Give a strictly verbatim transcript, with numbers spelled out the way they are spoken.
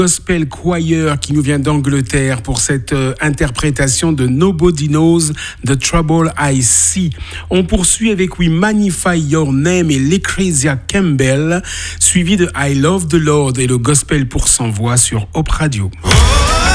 Gospel Choir qui nous vient d'Angleterre pour cette euh, interprétation de Nobody Knows the Trouble I See. On poursuit avec We Magnify Your Name et Lucretia Campbell, suivi de I Love the Lord et le Gospel pour cent voix sur Hope Radio.